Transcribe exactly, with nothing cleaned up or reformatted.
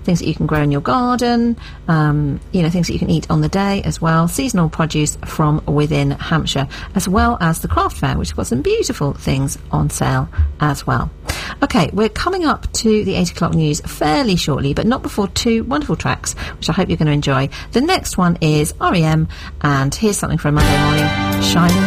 things that you can grow in your garden, um, you know, things that you can eat on the day as well, seasonal produce from within Hampshire, as well as the craft fair, which has got some beautiful things on sale as well. Okay, we're coming up to the eight o'clock news fairly shortly, but not before two wonderful tracks, which I hope you're going to enjoy. The next one is R E M, and here's something from Monday Morning, Shining